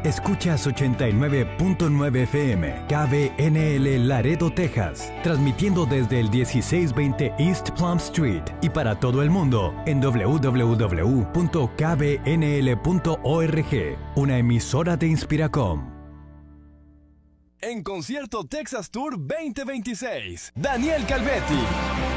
Escuchas 89.9 FM, KBNL Laredo, Texas, transmitiendo desde el 1620 East Plum Street y para todo el mundo en www.kbnl.org, una emisora de Inspiracom. En Concierto Texas Tour 2026, Daniel Calvetti.